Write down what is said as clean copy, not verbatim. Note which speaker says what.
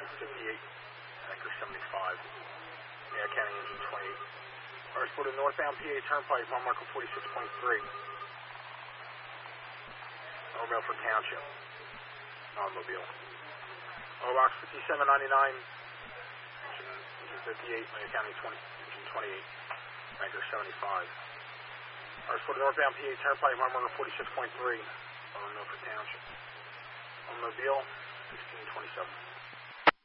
Speaker 1: 58, anchor 75. Yeah, County engine 28. Cars for the northbound PA Turnpike, mile marker 46.3. Milford Township. Automobile. Box 5799. Engine 58, Lake County 20, engine 28. Anchor 75. Cars for the northbound PA Turnpike, mile marker 46.3. Milford Township. Automobile 1627.